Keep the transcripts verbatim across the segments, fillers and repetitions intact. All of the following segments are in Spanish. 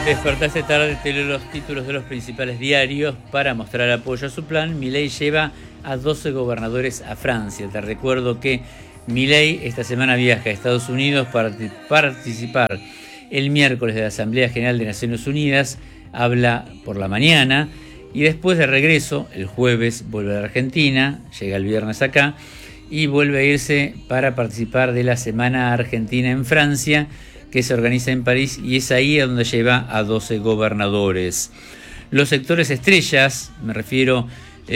Despertaste tarde, te leo los títulos de los principales diarios. Para mostrar apoyo a su plan, Milei lleva a doce gobernadores a Francia. Te recuerdo que Milei esta semana viaja a Estados Unidos para participar el miércoles de la Asamblea General de Naciones Unidas. Habla por la mañana y después de regreso, el jueves, vuelve a la Argentina, llega el viernes acá y vuelve a irse para participar de la Semana Argentina en Francia, que se organiza en París, y es ahí a donde lleva a doce gobernadores. Los sectores estrellas, me refiero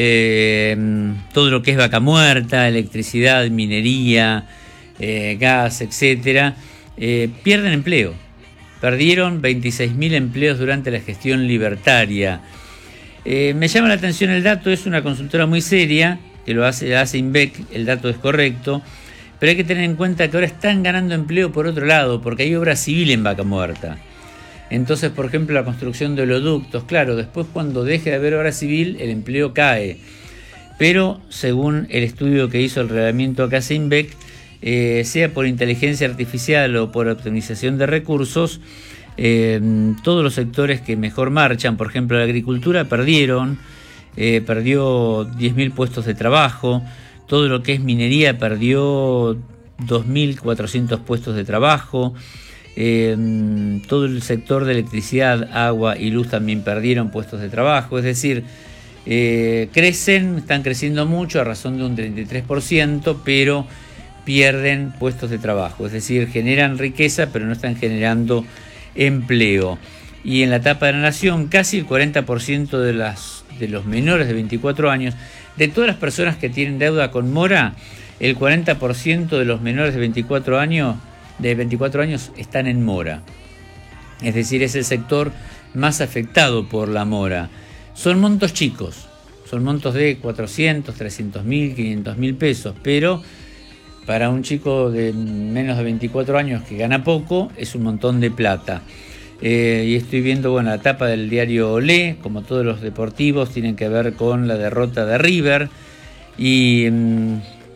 eh, todo lo que es vaca muerta, electricidad, minería, eh, gas, etcétera, eh, pierden empleo. Perdieron veintiséis mil empleos durante la gestión libertaria. Eh, me llama la atención el dato, es una consultora muy seria, que lo hace, hace INVEC, el dato es correcto, pero hay que tener en cuenta que ahora están ganando empleo por otro lado, porque hay obra civil en Vaca Muerta. Entonces, por ejemplo, la construcción de oleoductos, claro, después cuando deje de haber obra civil, el empleo cae. Pero, según el estudio que hizo el relevamiento acá INVEC, eh, sea por inteligencia artificial o por optimización de recursos, eh, todos los sectores que mejor marchan, por ejemplo, la agricultura, perdieron, eh, perdió diez mil puestos de trabajo. Todo lo que es minería perdió dos mil cuatrocientos puestos de trabajo. Eh, todo el sector de electricidad, agua y luz también perdieron puestos de trabajo. Es decir, eh, crecen, están creciendo mucho a razón de un treinta y tres por ciento, pero pierden puestos de trabajo. Es decir, generan riqueza, pero no están generando empleo. Y en la tapa de la Nación, casi el cuarenta por ciento de, las, de los menores de veinticuatro años, de todas las personas que tienen deuda con mora, el cuarenta por ciento de los menores de veinticuatro años, de veinticuatro años están en mora. Es decir, es el sector más afectado por la mora. Son montos chicos, son montos de cuatrocientos, trescientos mil, quinientos mil pesos, pero para un chico de menos de veinticuatro años que gana poco, es un montón de plata. Eh, y estoy viendo, bueno, la tapa del diario Olé, como todos los deportivos, tienen que ver con la derrota de River. Y mmm,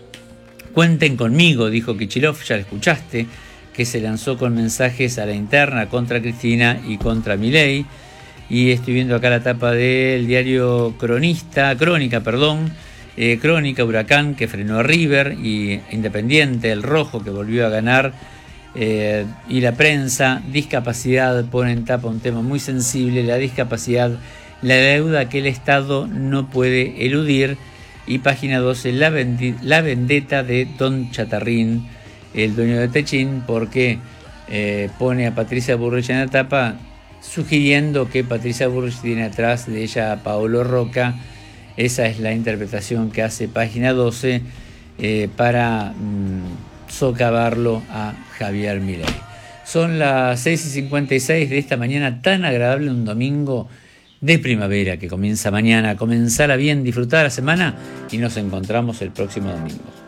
cuenten conmigo, dijo Kicillof, ya lo escuchaste, que se lanzó con mensajes a la interna contra Cristina y contra Milei. Y estoy viendo acá la tapa del diario Cronista, Crónica, perdón, eh, Crónica, Huracán, que frenó a River, y Independiente, el rojo, que volvió a ganar. Eh, y la prensa, discapacidad, pone en tapa un tema muy sensible, la discapacidad, la deuda que el Estado no puede eludir. Y página doce, la, vendi- la vendetta de Don Chatarrín, el dueño de Techín, porque eh, pone a Patricia Bullrich en la tapa, sugiriendo que Patricia Bullrich tiene atrás de ella a Paolo Roca. Esa es la interpretación que hace página doce eh, para mmm, socavarlo a Javier Milei. Son las seis y cincuenta y seis de esta mañana tan agradable, un domingo de primavera que comienza mañana. Comenzará bien, disfrutar la semana y nos encontramos el próximo domingo.